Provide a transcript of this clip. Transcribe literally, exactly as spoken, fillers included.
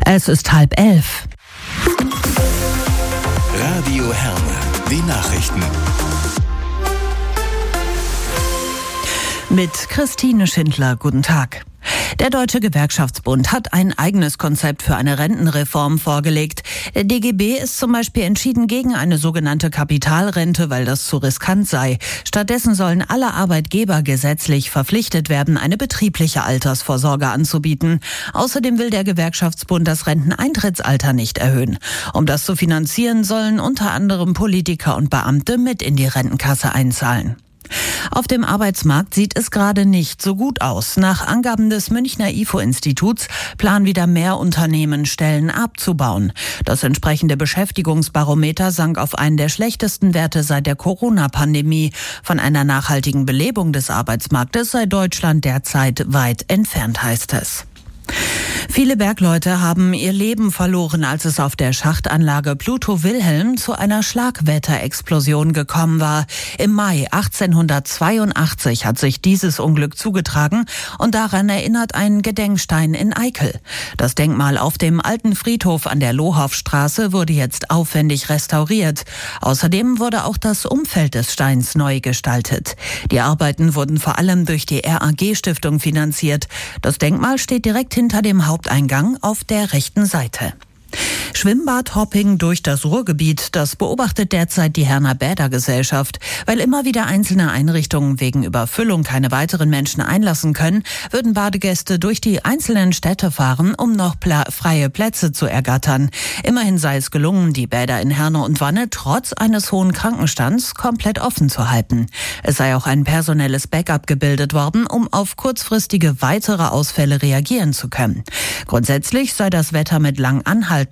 Es ist halb elf. Radio Herne, die Nachrichten. Mit Christine Schindler, guten Tag. Der Deutsche Gewerkschaftsbund hat ein eigenes Konzept für eine Rentenreform vorgelegt. Der D G B ist zum Beispiel entschieden gegen eine sogenannte Kapitalrente, weil das zu riskant sei. Stattdessen sollen alle Arbeitgeber gesetzlich verpflichtet werden, eine betriebliche Altersvorsorge anzubieten. Außerdem will der Gewerkschaftsbund das Renteneintrittsalter nicht erhöhen. Um das zu finanzieren, sollen unter anderem Politiker und Beamte mit in die Rentenkasse einzahlen. Auf dem Arbeitsmarkt sieht es gerade nicht so gut aus. Nach Angaben des Münchner I F O-Instituts planen wieder mehr Unternehmen, Stellen abzubauen. Das entsprechende Beschäftigungsbarometer sank auf einen der schlechtesten Werte seit der Corona-Pandemie. Von einer nachhaltigen Belebung des Arbeitsmarktes sei Deutschland derzeit weit entfernt, heißt es. Viele Bergleute haben ihr Leben verloren, als es auf der Schachtanlage Pluto Wilhelm zu einer Schlagwetterexplosion gekommen war. Im Mai achtzehnhundertzweiundachtzig hat sich dieses Unglück zugetragen und daran erinnert ein Gedenkstein in Eickel. Das Denkmal auf dem alten Friedhof an der Lohhoffstraße wurde jetzt aufwendig restauriert. Außerdem wurde auch das Umfeld des Steins neu gestaltet. Die Arbeiten wurden vor allem durch die R A G-Stiftung finanziert. Das Denkmal steht direkt hinter dem Haupteingang auf der rechten Seite. Schwimmbadhopping durch das Ruhrgebiet, das beobachtet derzeit die Herner Bädergesellschaft. Weil immer wieder einzelne Einrichtungen wegen Überfüllung keine weiteren Menschen einlassen können, würden Badegäste durch die einzelnen Städte fahren, um noch pla- freie Plätze zu ergattern. Immerhin sei es gelungen, die Bäder in Herne und Wanne trotz eines hohen Krankenstands komplett offen zu halten. Es sei auch ein personelles Backup gebildet worden, um auf kurzfristige weitere Ausfälle reagieren zu können. Grundsätzlich sei das Wetter mit lang anhaltenden